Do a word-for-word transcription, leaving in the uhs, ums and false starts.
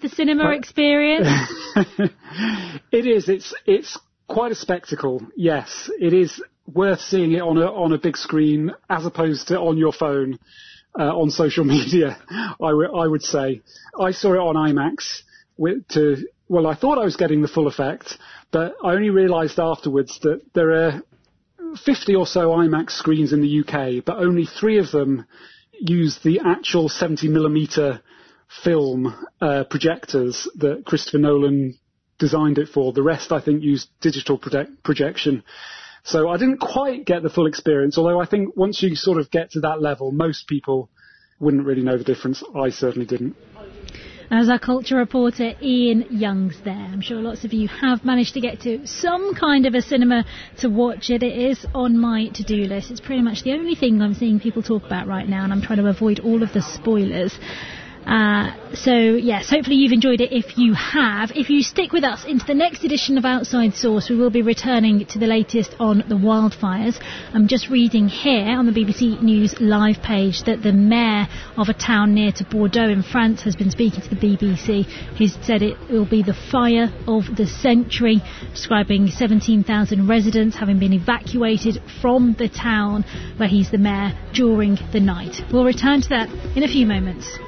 the cinema but, experience? It is. It's it's quite a spectacle. Yes, it is worth seeing it on a on a big screen as opposed to on your phone uh, on social media. I, w- I would say I saw it on IMAX. With, to well, I thought I was getting the full effect, but I only realised afterwards that there are fifty or so IMAX screens in the U K, but only three of them use the actual seventy millimeter film uh, projectors that Christopher Nolan designed it for. The rest, I think, used digital project- projection. So I didn't quite get the full experience, although I think once you sort of get to that level, most people wouldn't really know the difference. I certainly didn't. As our culture reporter Ian Young's there. I'm sure lots of you have managed to get to some kind of a cinema to watch it. It is on my to-do list. It's pretty much the only thing I'm seeing people talk about right now, and I'm trying to avoid all of the spoilers. Uh, so, yes, hopefully you've enjoyed it if you have. If you stick with us into the next edition of Outside Source, we will be returning to the latest on the wildfires. I'm just reading here on the B B C News live page that the mayor of a town near to Bordeaux in France has been speaking to the B B C. He's said it will be the fire of the century, describing seventeen thousand residents having been evacuated from the town where he's the mayor during the night. We'll return to that in a few moments.